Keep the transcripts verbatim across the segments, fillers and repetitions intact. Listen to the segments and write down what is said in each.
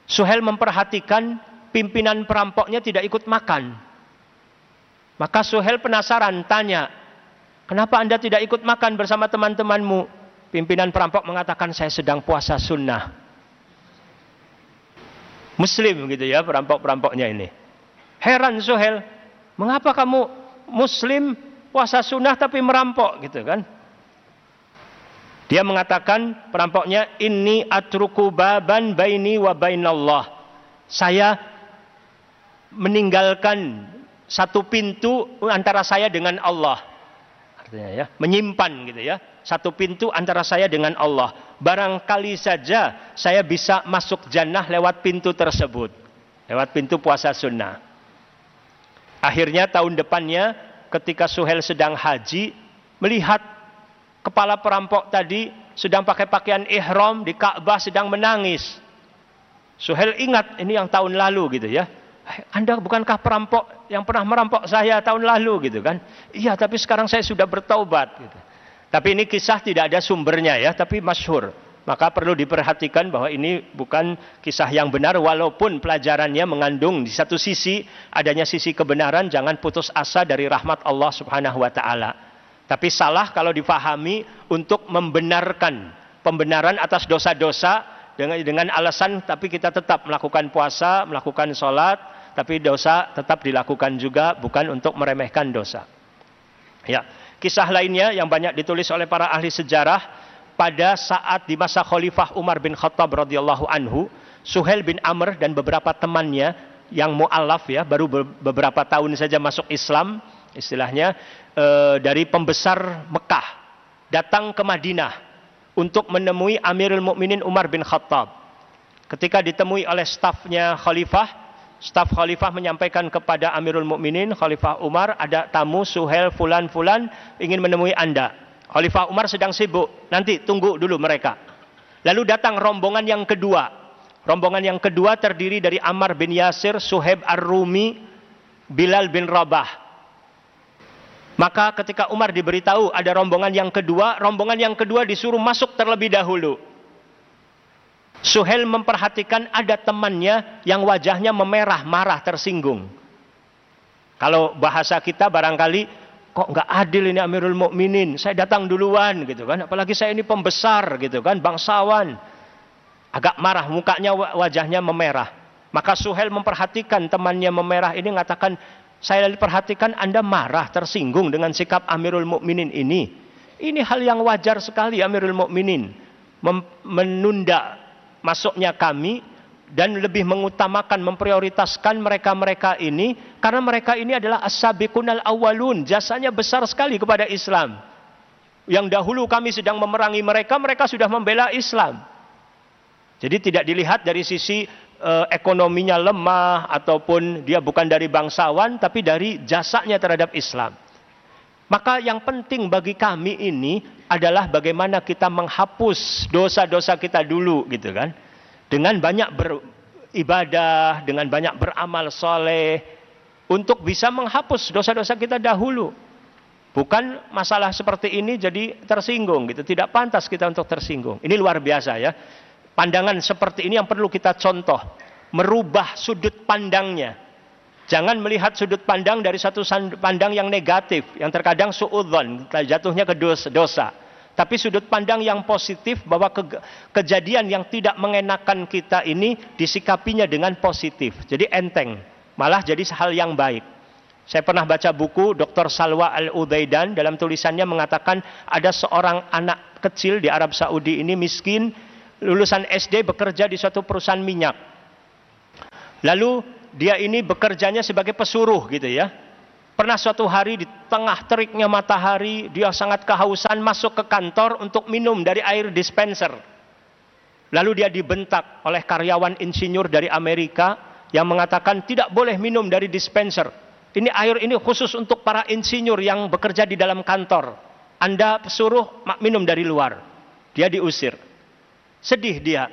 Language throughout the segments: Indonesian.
Suhail memperhatikan pimpinan perampoknya tidak ikut makan. Maka Suhail penasaran, tanya, kenapa Anda tidak ikut makan bersama teman-temanmu? Pimpinan perampok mengatakan, saya sedang puasa sunnah. Muslim gitu ya perampok-perampoknya ini. Heran Suhail, mengapa kamu Muslim puasa sunnah tapi merampok gitu kan? Dia mengatakan, perampoknya, inni atruku baban baini wa bainallah. Saya meninggalkan satu pintu antara saya dengan Allah. Artinya ya, menyimpan gitu ya. Satu pintu antara saya dengan Allah. Barangkali saja saya bisa masuk jannah lewat pintu tersebut. Lewat pintu puasa sunnah. Akhirnya tahun depannya ketika Suhail sedang haji, melihat kepala perampok tadi sedang pakai pakaian ihram di Ka'bah sedang menangis. Suhail ingat ini yang tahun lalu gitu ya. Anda bukankah perampok yang pernah merampok saya tahun lalu gitu kan? Iya, tapi sekarang saya sudah bertaubat gitu. Tapi ini kisah tidak ada sumbernya ya, tapi masyhur. Maka perlu diperhatikan bahwa ini bukan kisah yang benar, walaupun pelajarannya mengandung di satu sisi adanya sisi kebenaran. Jangan putus asa dari rahmat Allah Subhanahu wa taala. Tapi salah kalau difahami untuk membenarkan pembenaran atas dosa-dosa dengan dengan alasan tapi kita tetap melakukan puasa, melakukan sholat, tapi dosa tetap dilakukan juga, bukan untuk meremehkan dosa. Ya, kisah lainnya yang banyak ditulis oleh para ahli sejarah, pada saat di masa Khalifah Umar bin Khattab radhiyallahu anhu, Suhail bin Amr dan beberapa temannya yang mu'alaf ya, baru beberapa tahun saja masuk Islam, istilahnya e, dari pembesar Mekah datang ke Madinah untuk menemui Amirul Mukminin Umar bin Khattab. Ketika ditemui oleh stafnya Khalifah, staf Khalifah menyampaikan kepada Amirul Mukminin Khalifah Umar, ada tamu Suhail fulan-fulan ingin menemui Anda. Khalifah Umar sedang sibuk, nanti tunggu dulu mereka. Lalu datang rombongan yang kedua. Rombongan yang kedua terdiri dari Ammar bin Yasir, Suhaib Ar-Rumi, Bilal bin Rabah. Maka ketika Umar diberitahu ada rombongan yang kedua, rombongan yang kedua disuruh masuk terlebih dahulu. Suhail memperhatikan ada temannya yang wajahnya memerah, marah, tersinggung. Kalau bahasa kita barangkali, kok nggak adil ini Amirul Mukminin, saya datang duluan gitu kan, apalagi saya ini pembesar gitu kan, bangsawan. Agak marah, mukanya, wajahnya memerah. Maka Suhail memperhatikan temannya memerah ini, mengatakan, saya perhatikan Anda marah, tersinggung dengan sikap Amirul Mukminin ini. Ini hal yang wajar sekali Amirul Mukminin menunda masuknya kami dan lebih mengutamakan, memprioritaskan mereka-mereka ini, karena mereka ini adalah as-sabiqunal awwalun, jasanya besar sekali kepada Islam. Yang dahulu kami sedang memerangi mereka, mereka sudah membela Islam. Jadi tidak dilihat dari sisi eh, ekonominya lemah ataupun dia bukan dari bangsawan, tapi dari jasanya terhadap Islam. Maka yang penting bagi kami ini adalah bagaimana kita menghapus dosa-dosa kita dulu gitu kan. Dengan banyak beribadah, dengan banyak beramal soleh, untuk bisa menghapus dosa-dosa kita dahulu. Bukan masalah seperti ini jadi tersinggung gitu. Tidak pantas kita untuk tersinggung. Ini luar biasa ya. Pandangan seperti ini yang perlu kita contoh. Merubah sudut pandangnya. Jangan melihat sudut pandang dari satu pandang yang negatif, yang terkadang suudzon, jatuhnya ke dosa. Tapi sudut pandang yang positif, bahwa ke, kejadian yang tidak mengenakan kita ini disikapinya dengan positif. Jadi enteng, malah jadi hal yang baik. Saya pernah baca buku Doktor Salwa Al-Udaidan, dalam tulisannya mengatakan ada seorang anak kecil di Arab Saudi ini miskin, lulusan S D, bekerja di suatu perusahaan minyak. Lalu dia ini bekerjanya sebagai pesuruh gitu ya. Pernah suatu hari di tengah teriknya matahari, dia sangat kehausan, masuk ke kantor untuk minum dari air dispenser. Lalu dia dibentak oleh karyawan insinyur dari Amerika yang mengatakan tidak boleh minum dari dispenser. Ini air ini khusus untuk para insinyur yang bekerja di dalam kantor. Anda pesuruh minum dari luar. Dia diusir. Sedih dia,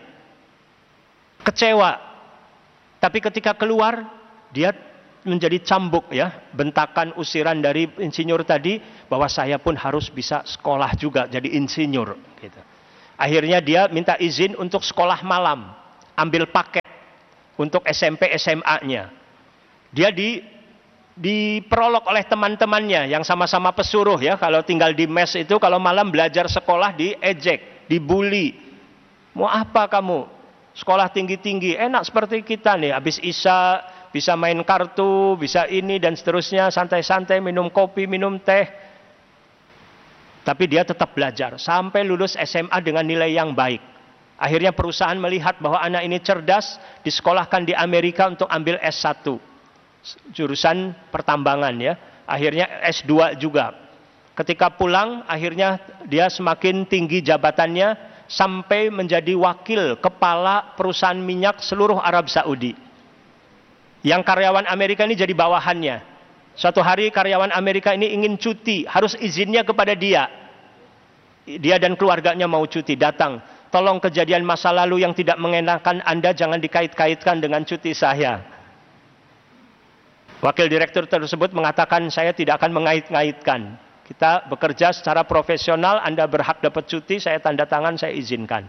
kecewa. Tapi ketika keluar, dia menjadi cambuk ya, bentakan usiran dari insinyur tadi, bahwa saya pun harus bisa sekolah juga jadi insinyur gitu. Akhirnya dia minta izin untuk sekolah malam, ambil paket untuk S M P S M A-nya. Dia di diperolok oleh teman-temannya yang sama-sama pesuruh ya. Kalau tinggal di mes itu kalau malam belajar sekolah diejek, dibully. Mau apa kamu? Sekolah tinggi-tinggi, enak seperti kita nih. Habis isya bisa main kartu, bisa ini dan seterusnya, santai-santai minum kopi, minum teh. Tapi dia tetap belajar sampai lulus S M A dengan nilai yang baik. Akhirnya perusahaan melihat bahwa anak ini cerdas, disekolahkan di Amerika untuk ambil S satu. Jurusan pertambangan ya. Akhirnya S dua juga. Ketika pulang akhirnya dia semakin tinggi jabatannya sampai menjadi wakil kepala perusahaan minyak seluruh Arab Saudi. Yang karyawan Amerika ini jadi bawahannya. Suatu hari karyawan Amerika ini ingin cuti, harus izinnya kepada dia. Dia dan keluarganya mau cuti, datang. Tolong kejadian masa lalu yang tidak mengenakan Anda jangan dikait-kaitkan dengan cuti saya. Wakil direktur tersebut mengatakan saya tidak akan mengait-ngaitkan. Kita bekerja secara profesional, Anda berhak dapat cuti, saya tanda tangan, saya izinkan.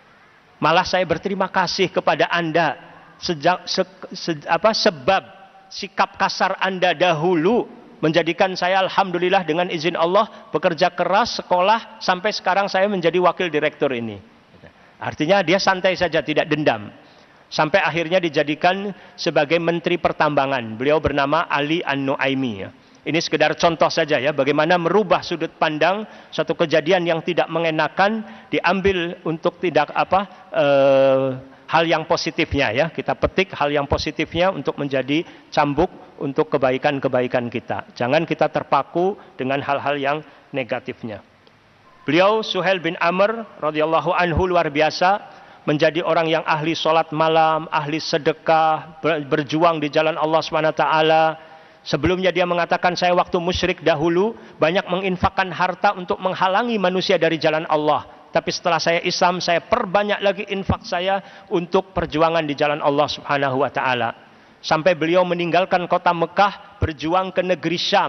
Malah saya berterima kasih kepada Anda sejak se, se, apa, sebab sikap kasar Anda dahulu menjadikan saya alhamdulillah dengan izin Allah bekerja keras, sekolah, sampai sekarang saya menjadi wakil direktur ini. Artinya dia santai saja, tidak dendam. Sampai akhirnya dijadikan sebagai Menteri Pertambangan. Beliau bernama Ali An-Nuaimi. Ini sekedar contoh saja ya, bagaimana merubah sudut pandang suatu kejadian yang tidak mengenakan diambil untuk tidak apa eh, hal yang positifnya ya. Kita petik hal yang positifnya untuk menjadi cambuk untuk kebaikan-kebaikan kita. Jangan kita terpaku dengan hal-hal yang negatifnya. Beliau Suhail bin Amr radhiyallahu anhu luar biasa. Menjadi orang yang ahli sholat malam, ahli sedekah, berjuang di jalan Allah subhanahu wa taala. Sebelumnya dia mengatakan saya waktu musyrik dahulu banyak menginfakkan harta untuk menghalangi manusia dari jalan Allah. Tapi setelah saya Islam saya perbanyak lagi infak saya untuk perjuangan di jalan Allah subhanahu wa taala. Sampai beliau meninggalkan kota Mekah berjuang ke negeri Syam.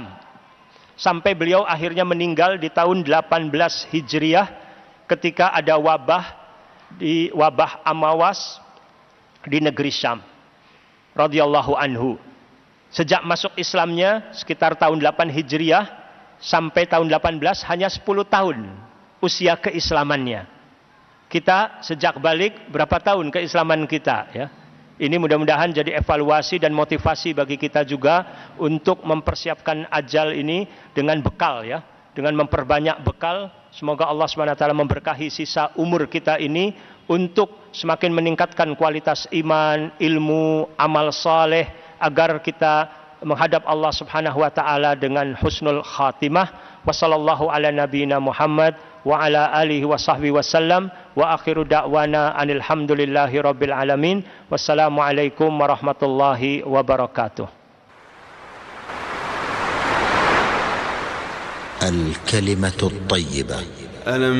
Sampai beliau akhirnya meninggal di tahun delapan belas Hijriah ketika ada wabah di wabah Amawas di negeri Syam radhiyallahu anhu. Sejak masuk Islamnya sekitar tahun delapan Hijriah sampai tahun delapan belas hanya sepuluh tahun usia keislamannya. Kita sejak balik berapa tahun keislaman kita ya. Ini mudah-mudahan jadi evaluasi dan motivasi bagi kita juga untuk mempersiapkan ajal ini dengan bekal ya, dengan memperbanyak bekal. Semoga Allah subhanahu wa taala memberkahi sisa umur kita ini untuk semakin meningkatkan kualitas iman, ilmu, amal saleh agar kita menghadap Allah subhanahu wa taala dengan husnul khatimah. Wassallallahu ala nabiyina Muhammad wa ala alihi wa sahbihi wasallam wa akhiru da'wana anil hamdulillahi rabbil alamin. Wassalamualaikum warahmatullahi wabarakatuh. الكلمة الطيبة.